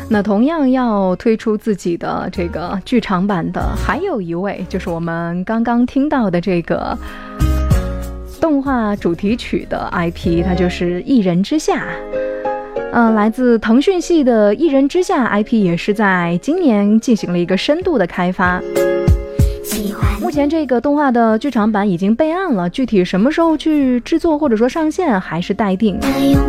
那同样要推出自己的这个剧场版的还有一位，就是我们刚刚听到的这个动画主题曲的 IP， 它就是《一人之下》。来自腾讯系的《一人之下》IP 也是在今年进行了一个深度的开发。目前这个动画的剧场版已经备案了，具体什么时候去制作或者说上线还是待定。